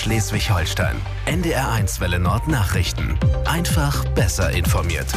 Schleswig-Holstein. NDR1 Welle Nord Nachrichten. Einfach besser informiert.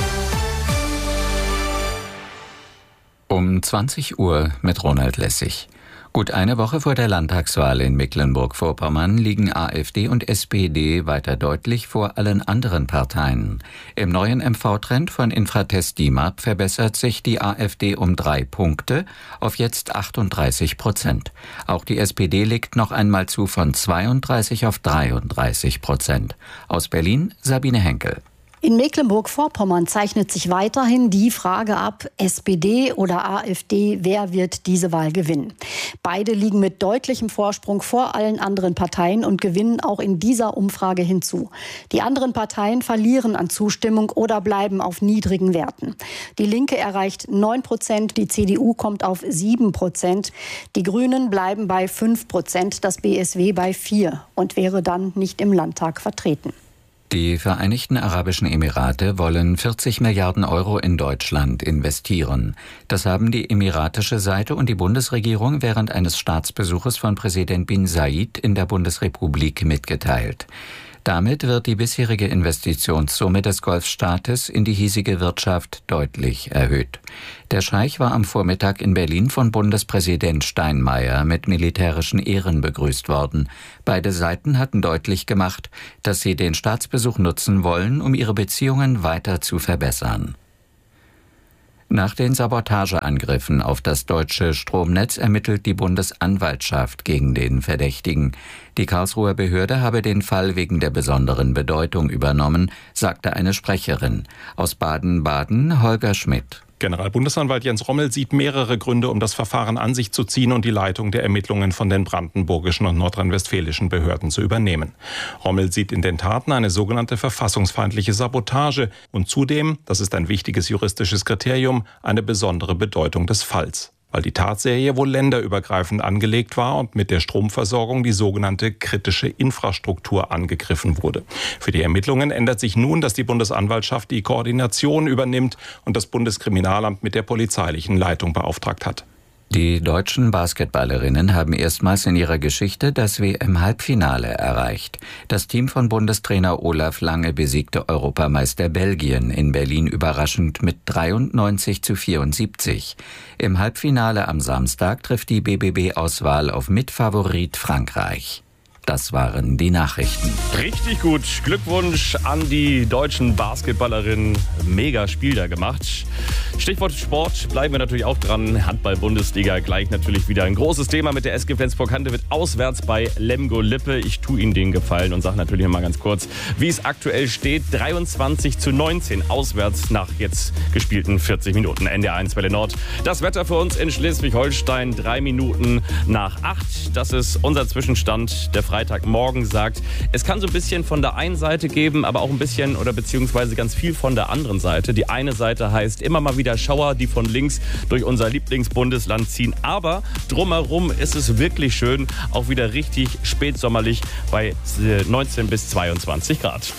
Um 20 Uhr mit Ronald Lessig. Gut eine Woche vor der Landtagswahl in Mecklenburg-Vorpommern liegen AfD und SPD weiter deutlich vor allen anderen Parteien. Im neuen MV-Trend von Infratest DIMAP verbessert sich die AfD um 3 Punkte auf jetzt 38%. Auch die SPD legt noch einmal zu von 32 auf 33%. Aus Berlin Sabine Henkel. In Mecklenburg-Vorpommern zeichnet sich weiterhin die Frage ab, SPD oder AfD, wer wird diese Wahl gewinnen? Beide liegen mit deutlichem Vorsprung vor allen anderen Parteien und gewinnen auch in dieser Umfrage hinzu. Die anderen Parteien verlieren an Zustimmung oder bleiben auf niedrigen Werten. Die Linke erreicht 9%, die CDU kommt auf 7%, die Grünen bleiben bei 5%, das BSW bei 4% und wäre dann nicht im Landtag vertreten. Die Vereinigten Arabischen Emirate wollen 40 Milliarden Euro in Deutschland investieren. Das haben die emiratische Seite und die Bundesregierung während eines Staatsbesuches von Präsident bin Zayed in der Bundesrepublik mitgeteilt. Damit wird die bisherige Investitionssumme des Golfstaates in die hiesige Wirtschaft deutlich erhöht. Der Scheich war am Vormittag in Berlin von Bundespräsident Steinmeier mit militärischen Ehren begrüßt worden. Beide Seiten hatten deutlich gemacht, dass sie den Staatsbesuch nutzen wollen, um ihre Beziehungen weiter zu verbessern. Nach den Sabotageangriffen auf das deutsche Stromnetz ermittelt die Bundesanwaltschaft gegen den Verdächtigen. Die Karlsruher Behörde habe den Fall wegen der besonderen Bedeutung übernommen, sagte eine Sprecherin. Aus Baden-Baden Holger Schmidt. Generalbundesanwalt Jens Rommel sieht mehrere Gründe, um das Verfahren an sich zu ziehen und die Leitung der Ermittlungen von den brandenburgischen und nordrhein-westfälischen Behörden zu übernehmen. Rommel sieht in den Taten eine sogenannte verfassungsfeindliche Sabotage und zudem, das ist ein wichtiges juristisches Kriterium, eine besondere Bedeutung des Falls, weil die Tatserie wohl länderübergreifend angelegt war und mit der Stromversorgung die sogenannte kritische Infrastruktur angegriffen wurde. Für die Ermittlungen ändert sich nun, dass die Bundesanwaltschaft die Koordination übernimmt und das Bundeskriminalamt mit der polizeilichen Leitung beauftragt hat. Die deutschen Basketballerinnen haben erstmals in ihrer Geschichte das WM-Halbfinale erreicht. Das Team von Bundestrainer Olaf Lange besiegte Europameister Belgien in Berlin überraschend mit 93:74. Im Halbfinale am Samstag trifft die BBB-Auswahl auf Mitfavorit Frankreich. Das waren die Nachrichten. Richtig gut. Glückwunsch an die deutschen Basketballerinnen. Mega Spiel da gemacht. Stichwort Sport, bleiben wir natürlich auch dran. Handball-Bundesliga, gleich natürlich wieder ein großes Thema mit der SG Flensburg-Handewitt auswärts bei Lemgo-Lippe. Ich tue Ihnen den Gefallen und sage natürlich noch mal ganz kurz, wie es aktuell steht. 23:19 auswärts nach jetzt gespielten 40 Minuten. NDR1 Welle Nord. Das Wetter für uns in Schleswig-Holstein 3 Minuten nach 8. Das ist unser Zwischenstand. Der Freitagmorgen sagt, es kann so ein bisschen von der einen Seite geben, aber auch ein bisschen oder beziehungsweise ganz viel von der anderen Seite. Die eine Seite heißt immer mal wieder Schauer, die von links durch unser Lieblingsbundesland ziehen. Aber drumherum ist es wirklich schön, auch wieder richtig spätsommerlich bei 19 bis 22 Grad.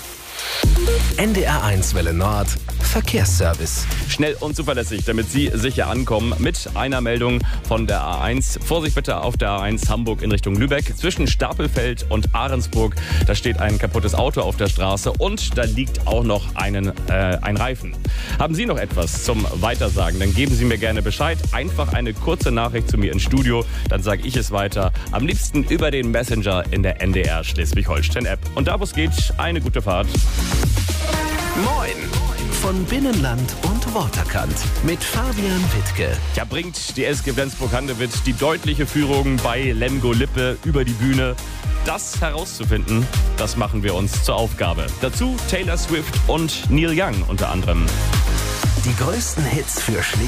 NDR1 Welle Nord Verkehrsservice. Schnell und zuverlässig, damit Sie sicher ankommen mit einer Meldung von der A1. Vorsicht bitte auf der A1 Hamburg in Richtung Lübeck. Zwischen Stapelfeld und Ahrensburg, da steht ein kaputtes Auto auf der Straße und da liegt auch noch ein Reifen. Haben Sie noch etwas zum Weitersagen, dann geben Sie mir gerne Bescheid. Einfach eine kurze Nachricht zu mir ins Studio, dann sage ich es weiter. Am liebsten über den Messenger in der NDR Schleswig-Holstein-App. Und da, wo es geht, eine gute Fahrt. Moin! Von Binnenland und Waterkant mit Fabian Wittke. Ja, bringt die SG Flensburg-Handewitt die deutliche Führung bei Lemgo-Lippe über die Bühne. Das herauszufinden, das machen wir uns zur Aufgabe. Dazu Taylor Swift und Neil Young unter anderem. Die größten Hits für Schleswig.